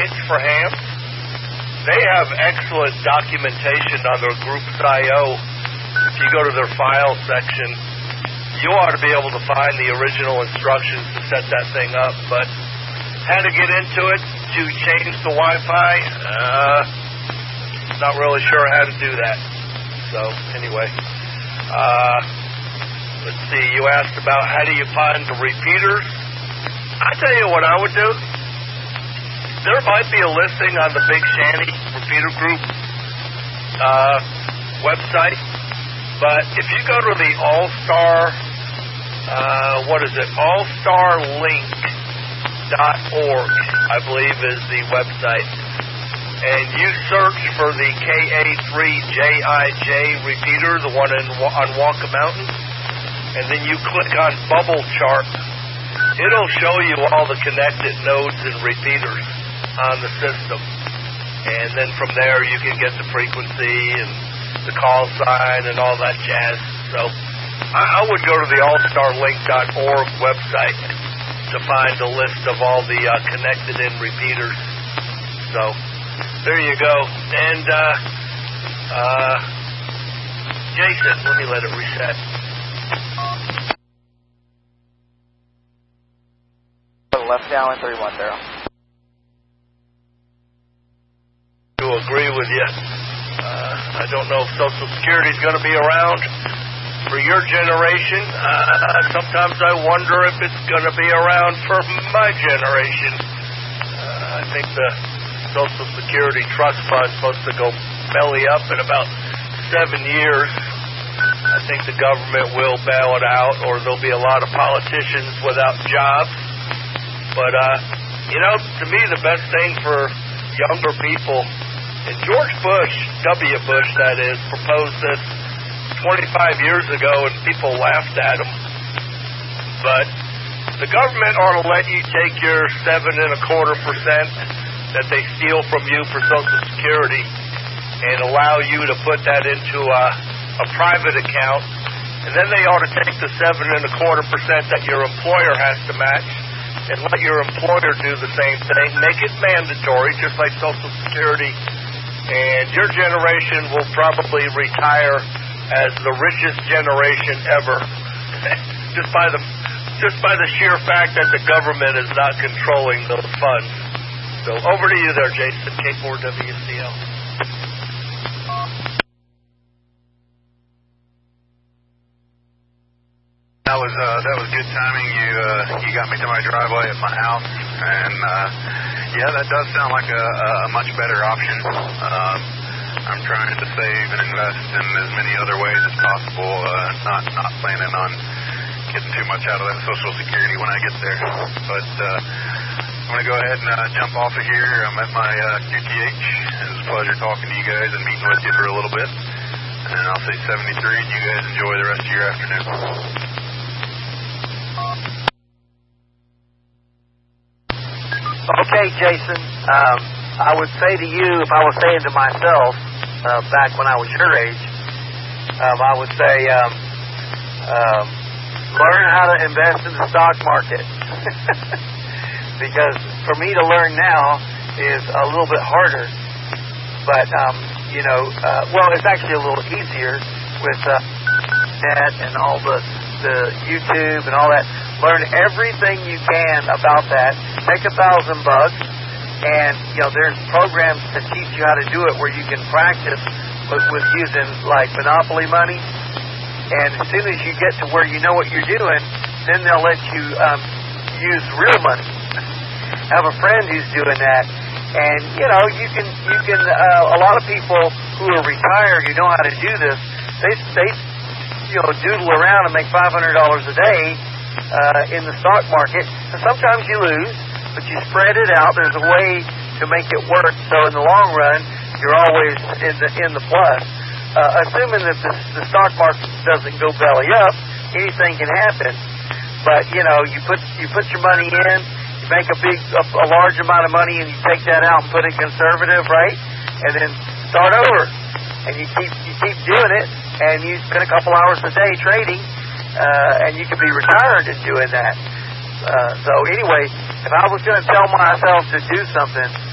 Hitch for Hams. They have excellent documentation on their Groups.io. If you go to their file section, you ought to be able to find the original instructions to set that thing up. But how to get into it to change the Wi-Fi? Not really sure how to do that. So anyway, let's see. You asked about how do you find the repeaters. I tell you what I would do. There might be a listing on the Big Shanty Repeater Group website, but if you go to the All-Star, allstarlink.org, I believe is the website, and you search for the KA3JIJ repeater, the one on Walker Mountain, and then you click on Bubble Chart, it'll show you all the connected nodes and repeaters on the system, and then from there you can get the frequency and the call sign and all that jazz. So I would go to the allstarlink.org website to find a list of all the connected in repeaters. So there you go. And Jason, let me let it reset. Left down 310. To agree with you. I don't know if Social Security is going to be around for your generation. Sometimes I wonder if it's going to be around for my generation. I think the Social Security Trust Fund is supposed to go belly up in about 7 years. I think the government will bail it out, or there'll be a lot of politicians without jobs. But, to me, the best thing for younger people, and George Bush, W. Bush, that is, proposed this 25 years ago, and people laughed at him. But the government ought to let you take your 7.25% that they steal from you for Social Security and allow you to put that into a private account. And then they ought to take the 7.25% that your employer has to match and let your employer do the same thing. Make it mandatory, just like Social Security. And your generation will probably retire as the richest generation ever, just by the sheer fact that the government is not controlling those funds. So over to you there, Jason, K4WCL. That was good timing. You got me to my driveway at my house, and that does sound like a much better option. I'm trying to save and invest in as many other ways as possible. Not planning on getting too much out of that Social Security when I get there. But I'm going to go ahead and jump off of here. I'm at my QTH. It was a pleasure talking to you guys and meeting with you for a little bit. And I'll say 73, and you guys enjoy the rest of your afternoon. Okay, Jason, I would say to you, if I was saying to myself back when I was your age, I would say learn how to invest in the stock market. Because for me to learn now is a little bit harder. But, it's actually a little easier with net and all the YouTube and all that. Learn everything you can about that. Take $1,000, and there's programs to teach you how to do it where you can practice with using like Monopoly money. And as soon as you get to where you know what you're doing, then they'll let you use real money. I have a friend who's doing that, and you can a lot of people who are retired who know how to do this, they doodle around and make $500 a day in the stock market, and sometimes you lose, but you spread it out. There's a way to make it work, so in the long run, you're always in the plus. Assuming that the stock market doesn't go belly up, anything can happen. But you put your money in, you make a large amount of money, and you take that out and put it conservative, right? And then start over, and you keep doing it, and you spend a couple hours a day trading. And you could be retired in doing that. So anyway, if I was going to tell myself to do something,